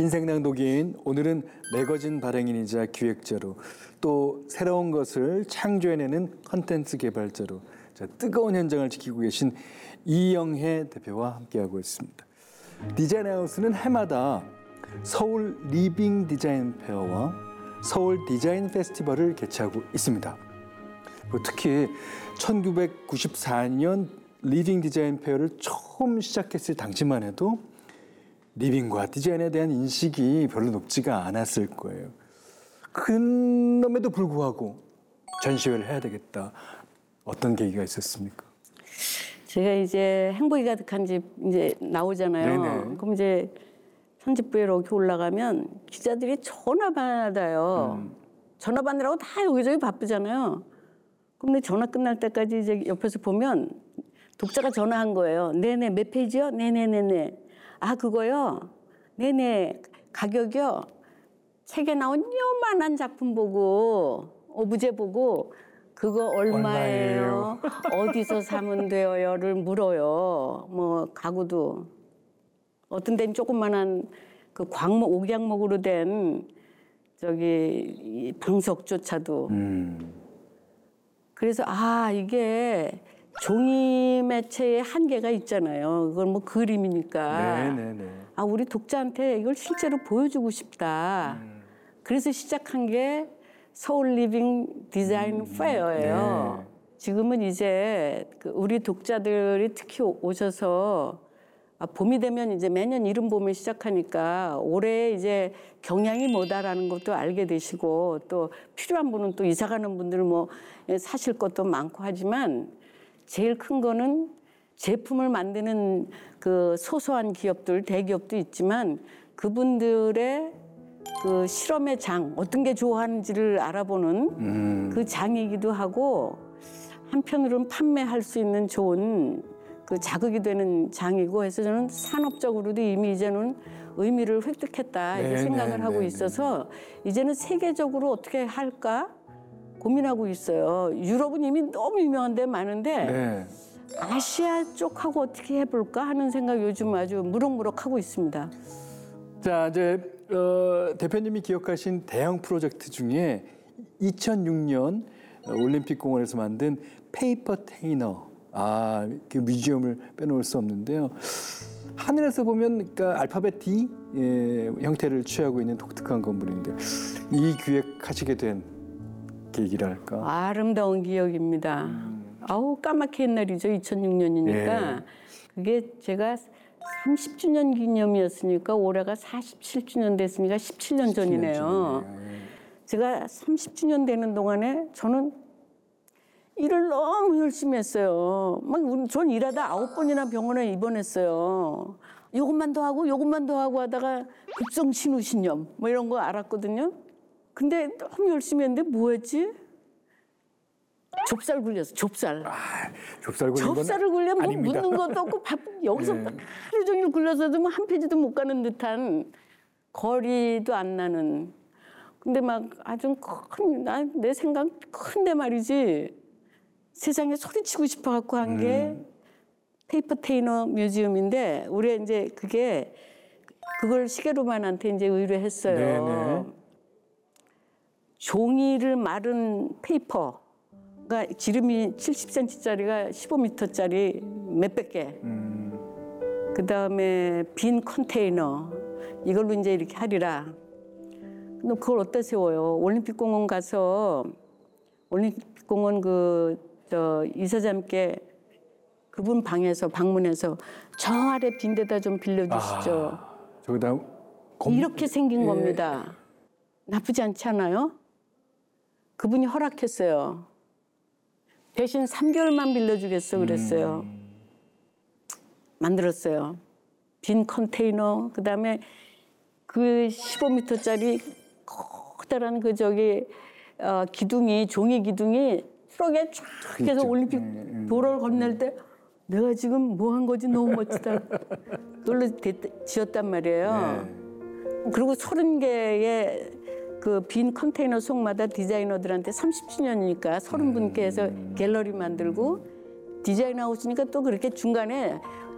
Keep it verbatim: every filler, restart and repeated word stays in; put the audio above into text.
인생낭독인 오늘은 매거진 발행인이자 기획자로 또 새로운 것을 창조해내는 컨텐츠 개발자로 자, 뜨거운 현장을 지키고 계신 이영애 대표와 함께하고 있습니다. 디자인하우스는 해마다 서울 리빙 디자인 페어와 서울 디자인 페스티벌을 개최하고 있습니다. 특히 천구백구십사 년 리빙 디자인 페어를 처음 시작했을 당시만 해도 리빙과 디자인에 대한 인식이 별로 높지가 않았을 거예요. 그럼에도 불구하고 전시회를 해야 되겠다. 어떤 계기가 있었습니까? 제가 이제 행복이 가득한 집 이제 나오잖아요. 네네. 그럼 이제 편집부에 이렇게 올라가면 기자들이 전화 받아요. 음. 전화 받느라고 다 여기저기 바쁘잖아요. 근데 전화 끝날 때까지 이제 옆에서 보면 독자가 전화한 거예요. 네네, 몇 페이지요? 네네네네. 아, 그거요? 네네, 가격이요? 책에 나온 요만한 작품 보고, 오브제 보고, 그거 얼마예요? 얼마예요? 어디서 사면 돼요?를 물어요. 뭐, 가구도. 어떤 데는 조그만한 그 광목, 옥양목으로 된 저기 방석조차도. 음. 그래서, 아, 이게 종이 매체의 한계가 있잖아요. 그건 뭐 그림이니까. 네네네. 아, 우리 독자한테 이걸 실제로 보여주고 싶다. 음. 그래서 시작한 게 서울 리빙 디자인 음. 페어예요. 네. 지금은 이제 우리 독자들이 특히 오셔서 아, 봄이 되면 이제 매년 이른 봄을 시작하니까 올해 이제 경향이 뭐다라는 것도 알게 되시고 또 필요한 분은 또 이사 가는 분들 뭐 사실 것도 많고 하지만 제일 큰 거는 제품을 만드는 그 소소한 기업들, 대기업도 있지만 그분들의 그 실험의 장, 어떤 게 좋아하는지를 알아보는 음. 그 장이기도 하고 한편으로는 판매할 수 있는 좋은 그 자극이 되는 장이고 해서 저는 산업적으로도 이미 이제는 의미를 획득했다 이렇게 네, 생각을 네, 하고 네, 있어서 네. 이제는 세계적으로 어떻게 할까 고민하고 있어요. 유럽은 이미 너무 유명한 데 많은데 네. 아시아 쪽하고 어떻게 해볼까 하는 생각 요즘 아주 무럭무럭 하고 있습니다. 자, 이제 어, 대표님이 기억하신 대형 프로젝트 중에 이천육 년 올림픽 공원에서 만든 페이퍼 테이너, 아, 그 뮤지엄을 빼놓을 수 없는데요. 하늘에서 보면 그러니까 알파벳 D 예, 형태를 취하고 있는 독특한 건물인데 이 기획하시게 된 계기랄까? 아름다운 기억입니다. 음. 아우 까맣게 옛날이죠. 이천육 년이니까. 예. 그게 제가 삼십 주년 기념이었으니까 올해가 사십칠 주년 됐으니까 십칠 년 전이네요. 예. 제가 삼십 주년 되는 동안에 저는 일을 너무 열심히 했어요. 막 전 일하다 아홉 번이나 병원에 입원했어요. 요것만 더 하고 요것만 더 하고 하다가 급성 신우신염 뭐 이런 거 알았거든요. 근데 너무 열심히 했는데 뭐 했지? 좁쌀 굴렸어. 좁쌀. 아, 좁쌀 굴린 좁쌀을 굴려 뭐 묻는 것도 없고 밥 여기서 네. 하루 종일 굴려서도 뭐 한 페이지도 못 가는 듯한 거리도 안 나는. 근데 막 아주 큰 내 생각 큰데 말이지 세상에 소리치고 싶어 갖고 한 게 음. 페이퍼 테이너 뮤지엄인데 우리 이제 그게 그걸 시계로만한테 이제 의뢰했어요. 네네. 종이를 마른 페이퍼가 지름이 칠십 센티미터짜리가 십오 미터짜리 몇백 개. 음. 그 다음에 빈 컨테이너 이걸로 이제 이렇게 하리라. 근데 그걸 어디다 세워요? 올림픽공원 가서 올림픽공원 그 저 이사장님께 그분 방에서 방문해서 저 아래 빈 데다 좀 빌려주시죠. 아, 저기다 검... 이렇게 생긴 예. 겁니다. 나쁘지 않지 않아요? 그분이 허락했어요. 대신 삼 개월만 빌려주겠어 그랬어요. 음. 만들었어요. 빈 컨테이너 그다음에 그 십오 미터짜리 커다란 그 저기 어, 기둥이 종이 기둥이 트럭에 쫙 해서 올림픽 음, 음, 도로를 건널 때 내가 지금 뭐 한 거지 너무 멋지다. 놀러 지었단 말이에요. 네. 그리고 서른 개의 그 빈 컨테이너 속마다 디자이너들한테 삼십 주년이니까 서른 분께 해서 갤러리 만들고 디자인 하우스니까 또 그렇게 중간에